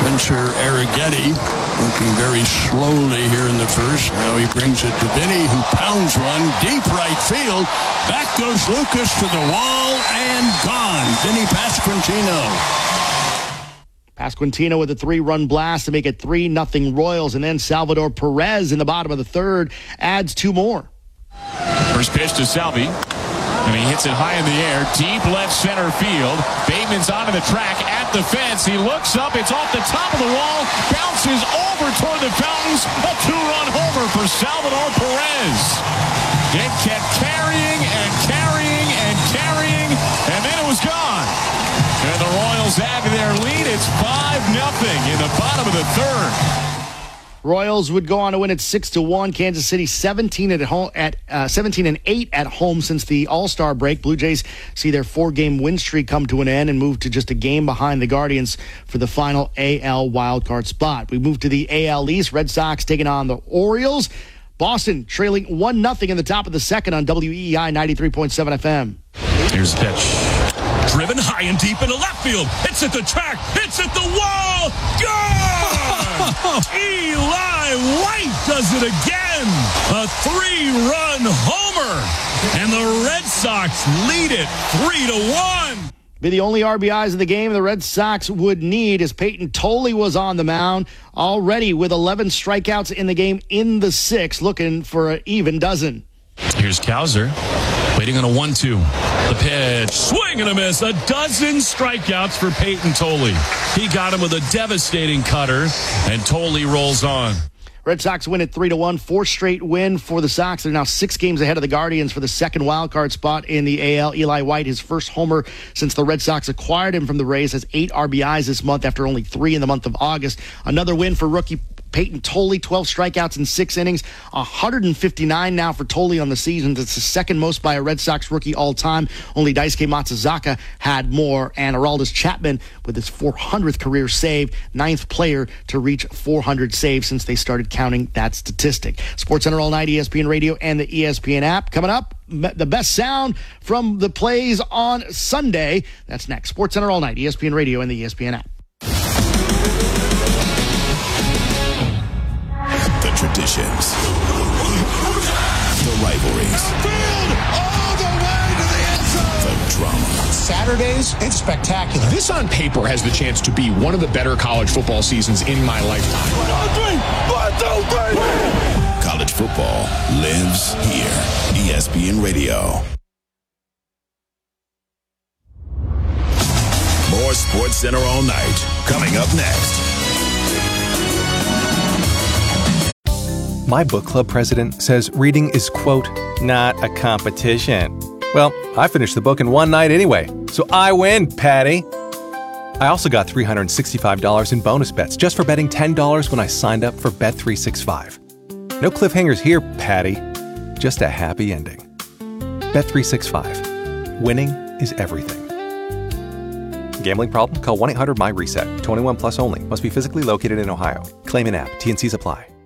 Spencer Arrighetti working very slowly here in the first. Now he brings it to Vinny, who pounds one deep right field. Back goes Lucas to the wall and gone. Vinny Pasquantino. Pasquantino with a 3-run blast to make it 3-0 Royals. And then Salvador Perez in the bottom of the third adds 2 more. First pitch to Salvi, and he hits it high in the air, deep left center field. Bateman's onto the track at the fence. He looks up, it's off the top of the wall, bounces over toward the fountains. A 2-run homer for Salvador Perez. It kept carrying and carrying and carrying, and then it was gone. And the Royals add to their lead. It's 5-0 in the bottom of the third. Royals would go on to win it 6-1. Kansas City 17-8 at home since the All-Star break. Blue Jays see their 4-game win streak come to an end and move to just a game behind the Guardians for the final AL wildcard spot. We move to the AL East. Red Sox taking on the Orioles. Boston trailing 1-0 in the top of the second on WEEI 93.7 FM. Here's the pitch. Driven high and deep into left field. It's at the track. It's at the wall. Gone! Eli White does it again. A 3-run homer. And the Red Sox lead it 3-1. Be the only RBIs of the game the Red Sox would need, as Peyton Tolley was on the mound already with 11 strikeouts in the game in the 6th, looking for an even dozen. Here's Cowser, waiting on a 1-2. The pitch, swing and a miss. A dozen strikeouts for Peyton Tolley. He got him with a devastating cutter, and Tolley rolls on. Red Sox win at 3-1, 4th straight win for the Sox. They're now 6 games ahead of the Guardians for the second wildcard spot in the AL. Eli White, his first homer since the Red Sox acquired him from the Rays, has 8 RBIs this month after only 3 in the month of August. Another win for rookie Peyton Tolley, 12 strikeouts in 6 innings, 159 now for Tolley on the season. That's the second most by a Red Sox rookie all time. Only Daisuke Matsuzaka had more, and Aroldis Chapman with his 400th career save, 9th player to reach 400 saves since they started counting that statistic. SportsCenter all night, ESPN Radio and the ESPN app. Coming up, the best sound from the plays on Sunday. That's next. SportsCenter all night, ESPN Radio and the ESPN app. The traditions, the rivalries, all the way to the end zone. the drama. Saturdays, it's spectacular. This on paper has the chance to be one of the better college football seasons in my lifetime. 1, 2, 3. College football lives here. ESPN Radio. More SportsCenter all night. Coming up next. My book club president says reading is, quote, not a competition. Well, I finished the book in one night anyway, so I win, Patty. I also got $365 in bonus bets just for betting $10 when I signed up for Bet365. No cliffhangers here, Patty. Just a happy ending. Bet365. Winning is everything. Gambling problem? Call 1-800-MY-RESET. 21 plus only. Must be physically located in Ohio. Claim in app. T&Cs apply.